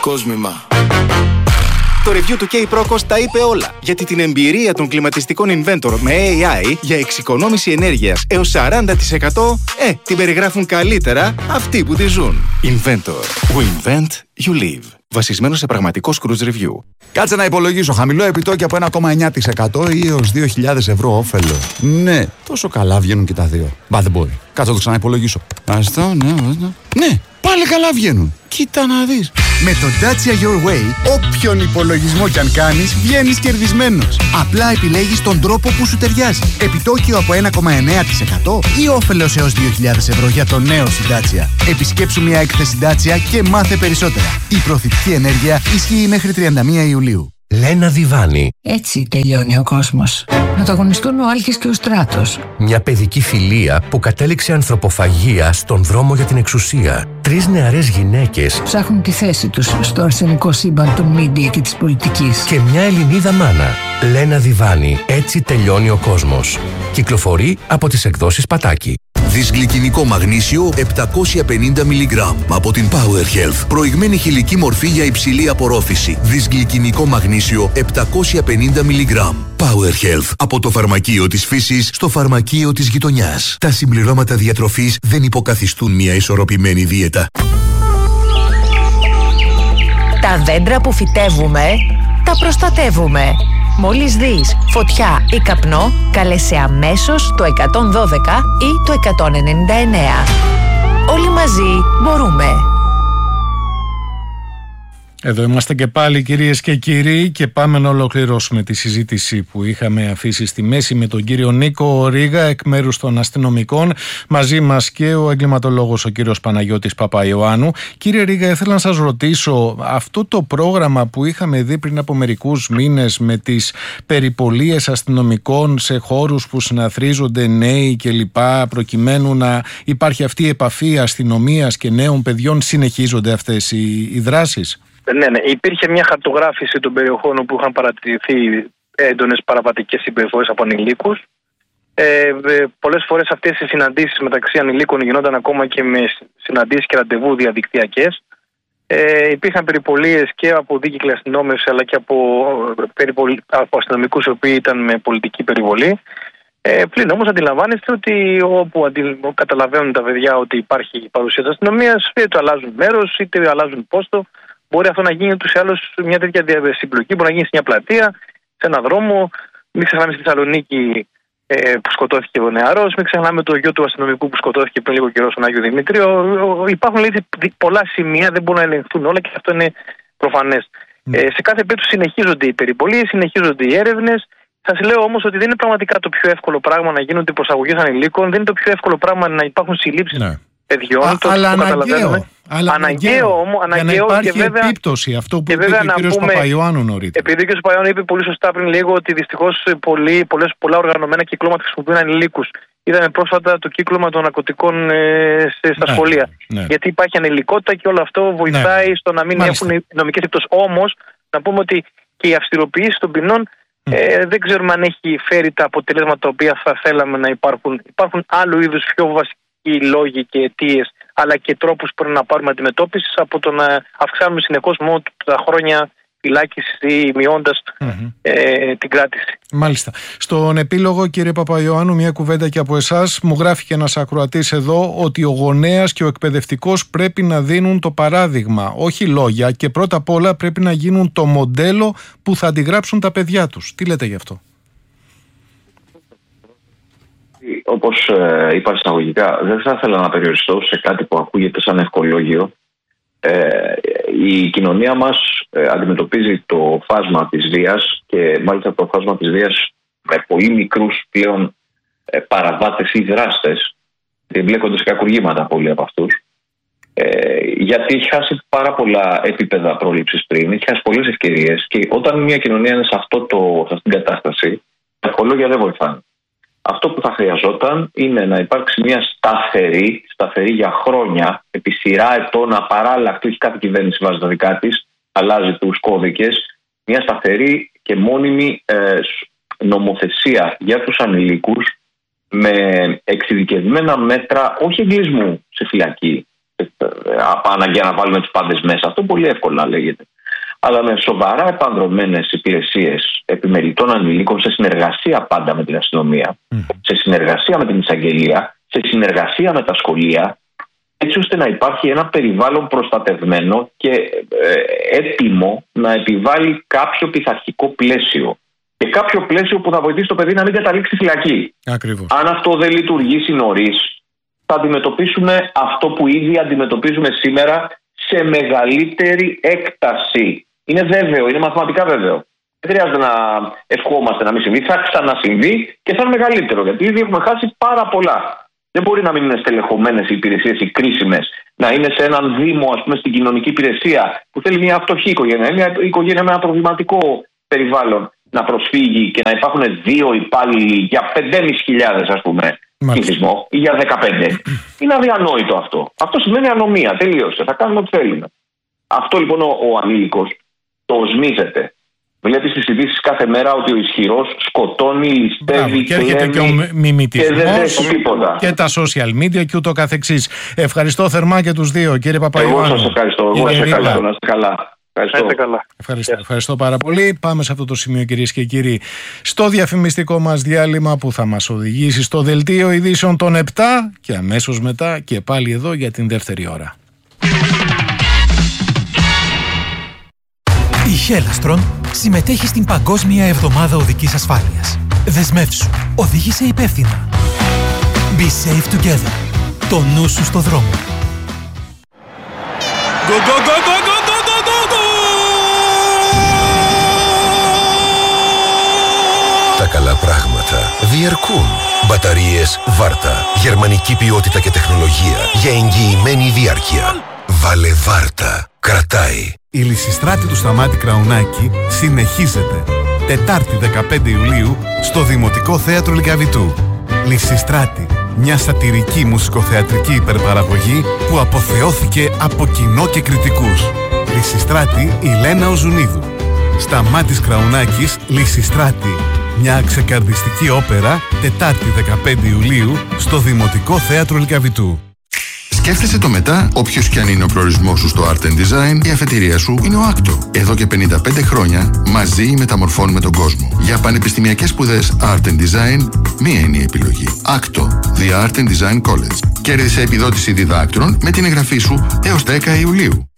Κόσμημα. Το review του K-Procos τα είπε όλα. Γιατί την εμπειρία των κλιματιστικών Inventor με AI για εξοικονόμηση ενέργειας έως 40% την περιγράφουν καλύτερα αυτοί που τη ζουν. Inventor. We invent, you live. Βασισμένο σε πραγματικό cruise review. Κάτσε να υπολογίσω. Χαμηλό επιτόκιο από 1,9% ή έως 2.000 ευρώ όφελος. Ναι, τόσο καλά βγαίνουν και τα δύο. Μπα, δεν μπορεί. Κάτσε να το ξαναυπολογίσω. Αυτό, ναι. Ναι, πάλι καλά βγαίνουν. Κοίτα να δεις. Με το Dacia Your Way, όποιον υπολογισμό κι αν κάνεις, βγαίνεις κερδισμένος. Απλά επιλέγεις τον τρόπο που σου ταιριάζει. Επιτόκιο από 1,9% ή όφελος έως 2.000 ευρώ για το νέο σου Dacia. Επισκέψου μια έκθεση Dacia και μάθε περισσότερα. Η προωθητική ενέργεια ισχύει μέχρι 31 Ιουλίου. Λένα Διβάνη. Έτσι τελειώνει ο κόσμος. Να το αγωνιστούν ο Άλκης και ο Στράτος. Μια παιδική φιλία που κατέληξε ανθρωποφαγία στον δρόμο για την εξουσία. 3 νεαρές γυναίκες ψάχνουν τη θέση τους στο αρσενικό σύμπαν των μίντια και της πολιτικής. Και μια Ελληνίδα μάνα. Λένα Διβάνη. Έτσι τελειώνει ο κόσμος. Κυκλοφορεί από τις εκδόσεις Πατάκη. Δυσγλυκινικό μαγνήσιο 750 mg από την Power Health. Προηγμένη χηλική μορφή για υψηλή απορρόφηση. Δυσγλυκινικό μαγνήσιο 750 mg. Power Health. Από το φαρμακείο της φύσης στο φαρμακείο της γειτονιάς. Τα συμπληρώματα διατροφής δεν υποκαθιστούν μια ισορροπημένη δίαιτα. Τα δέντρα που φυτεύουμε, τα προστατεύουμε. Μόλις δεις φωτιά ή καπνό, κάλεσε αμέσως το 112 ή το 199. Όλοι μαζί μπορούμε. Εδώ είμαστε και πάλι, κυρίες και κύριοι, και πάμε να ολοκληρώσουμε τη συζήτηση που είχαμε αφήσει στη μέση με τον κύριο Νίκο Ρήγα εκ μέρους των αστυνομικών. Μαζί μας και ο εγκληματολόγος ο κύριος Παναγιώτης Παπαϊωάννου. Κύριε Ρήγα, ήθελα να σας ρωτήσω, αυτό το πρόγραμμα που είχαμε δει πριν από μερικούς μήνες με τις περιπολίες αστυνομικών σε χώρους που συναθρίζονται νέοι κλπ, προκειμένου να υπάρχει αυτή η επαφή αστυνομίας και νέων παιδιών, συνεχίζονται αυτές οι δράσεις? Ναι, υπήρχε μια χαρτογράφηση των περιοχών όπου είχαν παρατηρηθεί έντονες παραβατικές συμπεριφορές από ανηλίκους. Πολλές φορές αυτές οι συναντήσεις μεταξύ ανηλίκων γινόταν ακόμα και με συναντήσεις και ραντεβού διαδικτυακές. Υπήρχαν περιπολίες και από δίκυκλη αστυνόμευση αλλά και από αστυνομικούς οι οποίοι ήταν με πολιτική περιβολή. Πλην όμως αντιλαμβάνεστε ότι όπου καταλαβαίνουν τα παιδιά ότι υπάρχει παρουσία της αστυνομίας, είτε αλλάζουν μέρος είτε αλλάζουν πόστο. Μπορεί αυτό να γίνει ούτως ή άλλως μια τέτοια συμπλοκή, μπορεί να γίνει σε μια πλατεία, σε ένα δρόμο. Μην ξεχνάμε στη Θεσσαλονίκη που σκοτώθηκε ο νεαρός, μην ξεχνάμε το γιο του αστυνομικού που σκοτώθηκε πριν λίγο καιρό στον Άγιο Δημήτριο. Υπάρχουν πολλά σημεία, δεν μπορούν να ελεγχθούν όλα και αυτό είναι προφανές. Σε κάθε περίπτωση συνεχίζονται οι περιπολίες, συνεχίζονται οι έρευνες. Σας λέω όμως ότι δεν είναι πραγματικά το πιο εύκολο πράγμα να γίνονται προσαγωγές ανηλίκων, δεν είναι το πιο εύκολο πράγμα να υπάρχουν συλλήψεις παιδιών. Αλλά αναγκαίο για να υπάρχει και βέβαια, επίπτωση, αυτό που είπε και ο κ. Παπαϊωάννου νωρίτερα. Επειδή ο κ. Παπαϊωάννου είπε πολύ σωστά πριν λίγο ότι δυστυχώς πολλά οργανωμένα κυκλώματα χρησιμοποιούν ανηλίκους. Είδαμε πρόσφατα το κύκλωμα των ναρκωτικών στα σχολεία. Γιατί υπάρχει ανηλικότητα και όλο αυτό βοηθάει στο να μην έχουν νομικές επιπτώσεις. Όμως, να πούμε ότι και η αυστηροποίηση των ποινών δεν ξέρουμε αν έχει φέρει τα αποτελέσματα τα οποία θα θέλαμε να υπάρχουν. Υπάρχουν άλλου είδους πιο βασικοί λόγοι και αιτίες, αλλά και τρόπους που πρέπει να πάρουμε αντιμετώπιση από το να αυξάνουμε συνεχώς μόνο τα χρόνια φυλάκισης ή μειώντας την κράτηση. Μάλιστα. Στον επίλογο, κύριε Παπαϊωάννου, μια κουβέντα και από εσάς. Μου γράφει και ένας ακροατής εδώ ότι ο γονέας και ο εκπαιδευτικός πρέπει να δίνουν το παράδειγμα, όχι λόγια, και πρώτα απ' όλα πρέπει να γίνουν το μοντέλο που θα αντιγράψουν τα παιδιά τους. Τι λέτε γι' αυτό? Όπως είπα εισαγωγικά, δεν θα ήθελα να περιοριστώ σε κάτι που ακούγεται σαν ευχολόγιο. Η κοινωνία μας αντιμετωπίζει το φάσμα της βίας και μάλιστα το φάσμα της βίας με πολύ μικρούς πλέον παραβάτες ή δράστες. Εμπλέκονται σε κακουργήματα πολλοί από αυτούς. Γιατί έχει χάσει πάρα πολλά επίπεδα πρόληψης πριν, έχει χάσει πολλές ευκαιρίες και όταν μια κοινωνία είναι σε αυτήν την κατάσταση, τα ευχολόγια δεν βοηθάνε. Αυτό που θα χρειαζόταν είναι να υπάρξει μια σταθερή για χρόνια, επί σειρά ετών, απαράλλακτη, όχι κάθε κυβέρνηση βάζει τα δικά της, αλλάζει τους κώδικες, μια σταθερή και μόνιμη νομοθεσία για τους ανηλίκους με εξειδικευμένα μέτρα, όχι εγκλισμού σε φυλακή, αναγκαία να βάλουμε τους πάντες μέσα. Αυτό πολύ εύκολα λέγεται. Αλλά με σοβαρά επανδρωμένες υπηρεσίες επιμελητών ανηλίκων, σε συνεργασία πάντα με την αστυνομία, σε συνεργασία με την εισαγγελία, σε συνεργασία με τα σχολεία, έτσι ώστε να υπάρχει ένα περιβάλλον προστατευμένο και έτοιμο να επιβάλλει κάποιο πειθαρχικό πλαίσιο. Και κάποιο πλαίσιο που θα βοηθήσει το παιδί να μην καταλήξει στη φυλακή. Ακριβώς. Αν αυτό δεν λειτουργήσει νωρίς, θα αντιμετωπίσουμε αυτό που ήδη αντιμετωπίζουμε σήμερα σε μεγαλύτερη έκταση. Είναι βέβαιο, είναι μαθηματικά βέβαιο. Δεν χρειάζεται να ευχόμαστε να μην συμβεί. Θα ξανασυμβεί και θα είναι μεγαλύτερο. Γιατί ήδη έχουμε χάσει πάρα πολλά. Δεν μπορεί να μην είναι στελεχωμένες οι υπηρεσίες, οι κρίσιμες, να είναι σε έναν δήμο, ας πούμε, στην κοινωνική υπηρεσία που θέλει μια φτωχή οικογένεια, μια οικογένεια με ένα προβληματικό περιβάλλον να προσφύγει και να υπάρχουν 2 υπάλληλοι για 5.500, ας πούμε, πληθυσμό ή για 15. Είναι αδιανόητο αυτό. Αυτό σημαίνει ανομία. Τελείωσε. Θα κάνουμε ό,τι θέλουμε. Αυτό λοιπόν ο ανήλικος το οσμίζεται. Βλέπει στις ειδήσεις κάθε μέρα ότι ο ισχυρός σκοτώνει, ληστεύει, και έρχεται και ο μιμητισμός και τα social media και ούτω καθεξής. Ευχαριστώ θερμά και τους δύο, κύριε Παπαϊωάννου. Εγώ σας ευχαριστώ. Να είστε καλά. Ευχαριστώ πάρα πολύ. Πάμε σε αυτό το σημείο, κυρίες και κύριοι, στο διαφημιστικό μας διάλειμμα που θα μας οδηγήσει στο δελτίο ειδήσεων των 7 και αμέσως μετά και πάλι εδώ για την δεύτερη ώρα. Η Hellastron συμμετέχει στην Παγκόσμια Εβδομάδα Οδικής Ασφάλειας. Δεσμεύσου. Οδήγησε υπεύθυνα. Be safe together. Το νου σου στο δρόμο. Τα καλά πράγματα διαρκούν. Μπαταρίες Βάρτα. Γερμανική ποιότητα και τεχνολογία για εγγυημένη διάρκεια. Βάλε Βάρτα. Κρατάει. Η Λυσιστράτη του Σταμάτη Κραουνάκη συνεχίζεται. Τετάρτη 15 Ιουλίου στο Δημοτικό Θέατρο Λυκαβητού. Λυσιστράτη, μια σατιρική μουσικοθεατρική υπερπαραγωγή που αποθεώθηκε από κοινό και κριτικούς. Λυσιστράτη η Λένα Οζουνίδου. Σταμάτης Κραουνάκης, Λυσιστράτη. Μια ξεκαρδιστική όπερα, Τετάρτη 15 Ιουλίου στο Δημοτικό Θέατρο Λυκαβητού. Σκέφτεσαι το μετά, όποιος κι αν είναι ο προορισμός σου στο Art and Design, η αφετηρία σου είναι ο Άκτο. Εδώ και 55 χρόνια μαζί μεταμορφώνουμε τον κόσμο. Για πανεπιστημιακές σπουδές Art and Design, μία είναι η επιλογή. Άκτο, The Art and Design College. Κέρδισε επιδότηση διδάκτρων με την εγγραφή σου έως 10 Ιουλίου.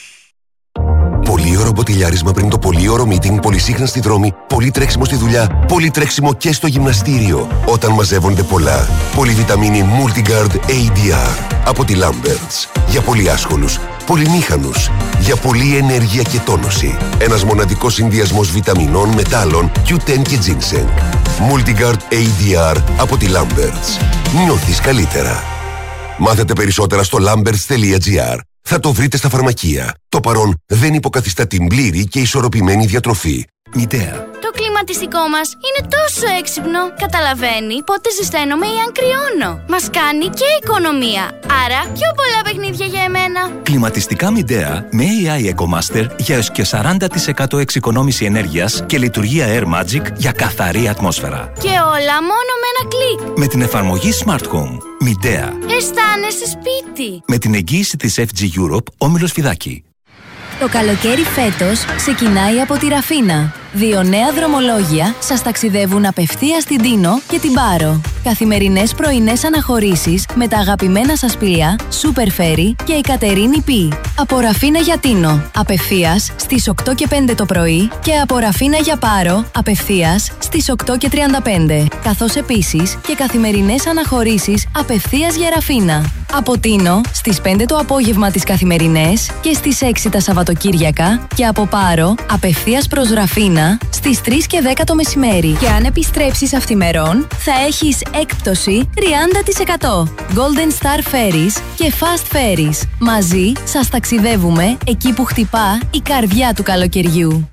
Πολύωρο μποτιλιάρισμα πριν το πολύωρο meeting, πολυσύχνα στη δρόμη, πολύ τρέξιμο στη δουλειά, πολύ τρέξιμο και στο γυμναστήριο. Όταν μαζεύονται πολλά, πολυβιταμίνη Multigard ADR από τη Lamberts. Για πολύ άσχολους, πολυμήχανους, για πολλή ενέργεια και τόνωση. Ένας μοναδικός συνδυασμός βιταμινών, μετάλλων, Q10 και ginseng. Multigard ADR από τη Lamberts. Νιώθεις καλύτερα. Μάθετε περισσότερα στο lamberts.gr. Θα το βρείτε στα φαρμακεία. Το παρόν δεν υποκαθιστά την πλήρη και ισορροπημένη διατροφή. Μητέα. Το κλιματιστικό μας είναι τόσο έξυπνο. Καταλαβαίνει πότε ζεσταίνομαι ή αν κρυώνω. Μας κάνει και οικονομία. Άρα πιο πολλά παιχνίδια για εμένα. Κλιματιστικά Midea με AI EcoMaster για έως και 40% εξοικονόμηση ενέργειας και λειτουργία Air Magic για καθαρή ατμόσφαιρα. Και όλα μόνο με ένα κλικ. Με την εφαρμογή Smart Home. Midea. Αισθάνεσαι σπίτι. Με την εγγύηση της FG Europe, Όμιλος Φιδάκη. Το καλοκαίρι φέτος ξεκινάει από τη Ραφίνα. 2 νέα δρομολόγια σας ταξιδεύουν απευθείας στην Τίνο και την Πάρο. Καθημερινές πρωινές αναχωρήσεις με τα αγαπημένα σας πλοία Super Ferry και η Κατερίνη Π. Από Ραφίνα για Τίνο, απευθείας στις 8 και 5 το πρωί και από Ραφίνα για Πάρο, απευθείας στις 8 και 35. Καθώς επίσης και καθημερινές αναχωρήσεις απευθείας για Ραφίνα. Από Τίνο στις 5 το απόγευμα τις καθημερινές και στις 6 τα Σαββατοκύριακα και από Πάρο απευθείας προς Ραφίνα στις 3 και 10 το μεσημέρι. Και αν επιστρέψεις αυθημερών θα έχεις έκπτωση 30%. Golden Star Ferries και Fast Ferries. Μαζί σας ταξιδεύουμε εκεί που χτυπά η καρδιά του καλοκαιριού.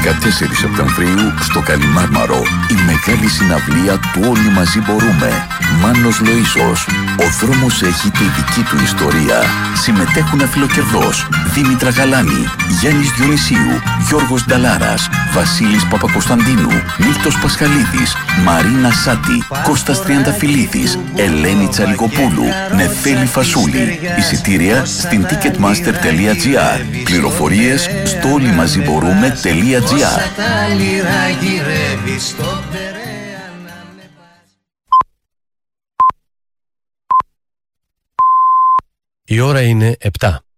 14 Σεπτεμβρίου στο Καλιμάρμαρο, η μεγάλη συναυλία του Όλοι Μαζί Μπορούμε. Μάνος Λοΐσος. Ο δρόμος έχει τη δική του ιστορία. Συμμετέχουν αφιλοκερδός Δήμητρα Γαλάνη, Γιάννης Διονυσίου, Γιώργος Νταλάρας, Βασίλης Παπακοσταντίνου, Μίλτος Πασχαλίδης, Μαρίνα Σάτη, Κώστας Τριανταφυλλίδης, Ελένη Τσαλικοπούλου, Νεφέλη Φασούλη. Εισιτήρια στην ticketmaster.gr. Πληροφορίες στο όλοιμαζιμπορούμε.gr. Η ώρα είναι 7.